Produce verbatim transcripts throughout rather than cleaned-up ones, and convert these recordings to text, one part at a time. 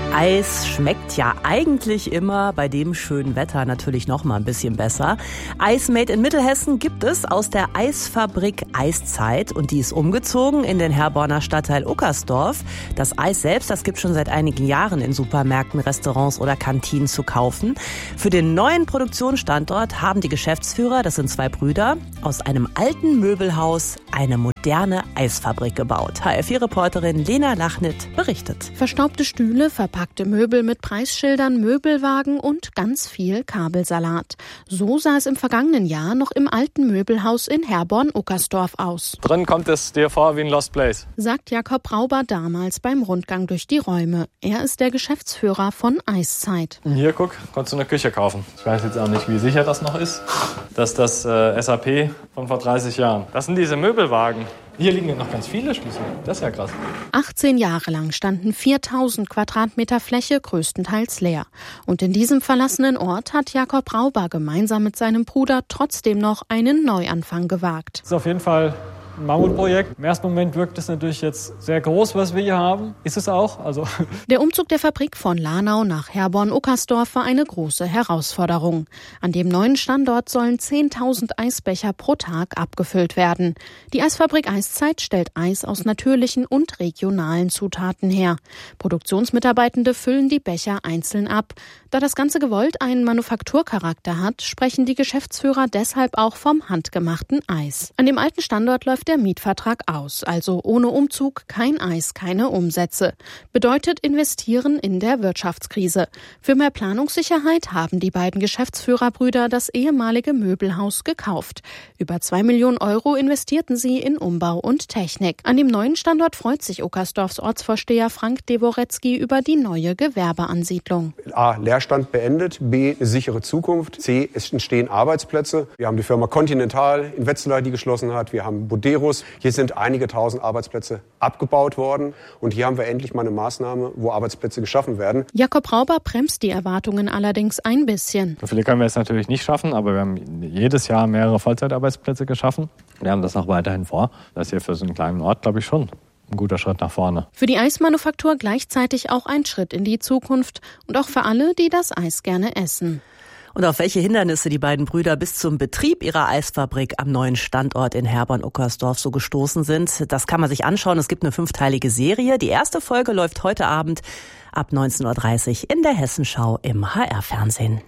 Eis schmeckt ja eigentlich immer bei dem schönen Wetter natürlich noch mal ein bisschen besser. Eis made in Mittelhessen gibt es aus der Eisfabrik Eiszeit und die ist umgezogen in den Herborner Stadtteil Uckersdorf. Das Eis selbst, das gibt es schon seit einigen Jahren in Supermärkten, Restaurants oder Kantinen zu kaufen. Für den neuen Produktionsstandort haben die Geschäftsführer, das sind zwei Brüder, aus einem alten Möbelhaus eine moderne Eisfabrik gebaut. H R vier Reporterin Lena Lachnit berichtet. Verstaubte Stühle, verpackte Möbel mit Preisschildern, Möbelwagen und ganz viel Kabelsalat. So sah es im vergangenen Jahr noch im alten Möbelhaus in Herborn-Uckersdorf aus. Drin kommt es dir vor wie ein Lost Place, sagt Jakob Rauber damals beim Rundgang durch die Räume. Er ist der Geschäftsführer von Eiszeit. Hier, guck, konntest du eine Küche kaufen. Ich weiß jetzt auch nicht, wie sicher das noch ist. Das ist das äh, S A P von vor dreißig Jahren. Das sind diese Möbelwagen. Hier liegen noch ganz viele Schlüssel. Das ist ja krass. achtzehn Jahre lang standen viertausend Quadratmeter Fläche größtenteils leer. Und in diesem verlassenen Ort hat Jakob Rauber gemeinsam mit seinem Bruder trotzdem noch einen Neuanfang gewagt. Das ist auf jeden Fall ein Mammutprojekt. Im ersten Moment wirkt es natürlich jetzt sehr groß, was wir hier haben. Ist es auch. Also Der Umzug der Fabrik von Lahnau nach Herborn-Uckersdorf war eine große Herausforderung. An dem neuen Standort sollen zehntausend Eisbecher pro Tag abgefüllt werden. Die Eisfabrik Eiszeit stellt Eis aus natürlichen und regionalen Zutaten her. Produktionsmitarbeitende füllen die Becher einzeln ab. Da das Ganze gewollt einen Manufakturcharakter hat, sprechen die Geschäftsführer deshalb auch vom handgemachten Eis. An dem alten Standort läuft der Mietvertrag aus, also ohne Umzug kein Eis, keine Umsätze. Bedeutet investieren in der Wirtschaftskrise. Für mehr Planungssicherheit haben die beiden Geschäftsführerbrüder das ehemalige Möbelhaus gekauft. Über zwei Millionen Euro investierten sie in Umbau und Technik. An dem neuen Standort freut sich Uckersdorfs Ortsvorsteher Frank Deworetzky über die neue Gewerbeansiedlung. A. Leerstand beendet, B. Eine sichere Zukunft, C. Es entstehen Arbeitsplätze. Wir haben die Firma Continental in Wetzlar, die geschlossen hat. Wir haben Buderus. Hier sind einige tausend Arbeitsplätze abgebaut worden. Und hier haben wir endlich mal eine Maßnahme, wo Arbeitsplätze geschaffen werden. Jakob Rauber bremst die Erwartungen allerdings ein bisschen. so viele können wir jetzt natürlich nicht schaffen, aber wir haben jedes Jahr mehrere Vollzeitarbeitsplätze geschaffen. Wir haben das auch weiterhin vor. Das ist hier für so einen kleinen Ort, glaube ich, schon ein guter Schritt nach vorne. Für die Eismanufaktur gleichzeitig auch ein Schritt in die Zukunft und auch für alle, die das Eis gerne essen. Und auf welche Hindernisse die beiden Brüder bis zum Betrieb ihrer Eisfabrik am neuen Standort in Herborn-Uckersdorf so gestoßen sind, das kann man sich anschauen. Es gibt eine fünfteilige Serie. Die erste Folge läuft heute Abend ab neunzehn Uhr dreißig in der Hessenschau im H R-Fernsehen.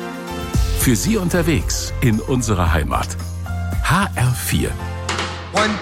Für Sie unterwegs in unserer Heimat. H R vier.